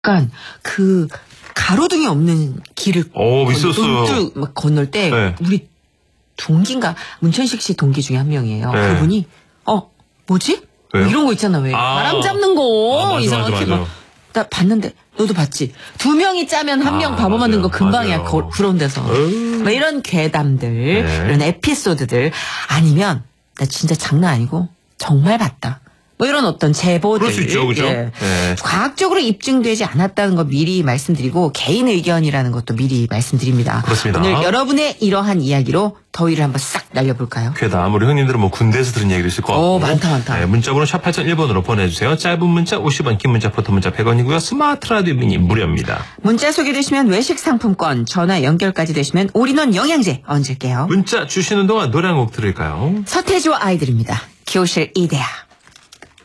약간 그 가로등이 없는 길을 있었어요. 막 건널 때 네. 우리 동기인가 문천식 씨 동기 중에 한 명이에요. 네. 그분이 뭐지? 왜요? 이런 거 있잖아 왜 바람 잡는 거 이상하게 맞아. 막 나 봤는데 너도 봤지? 두 명이 짜면 한 명 바보 만든 거 금방이야. 그런 데서 뭐 이런 괴담들 이런 에피소드들 아니면 나 진짜 장난 아니고 정말 봤다. 뭐 이런 어떤 제보들. 그럴 수 있죠, 그죠? 예. 네. 과학적으로 입증되지 않았다는 거 미리 말씀드리고 개인 의견이라는 것도 미리 말씀드립니다. 그렇습니다. 오늘 여러분의 이러한 이야기로 더위를 한번 싹 날려볼까요? 괴담 우리 형님들은 뭐 군대에서 들은 얘기도 있을 것 같고. 많다. 네, 문자번호 샵 8001번으로 보내주세요. 짧은 문자 50원, 긴 문자, 포토 문자 100원이고요. 스마트 라디오 미니 무료입니다. 문자 소개되시면 외식 상품권, 전화 연결까지 되시면 올인원 영양제 얹을게요. 문자 주시는 동안 노래 한 곡 들을까요? 서태지와 아이들입니다. 교실 이대야.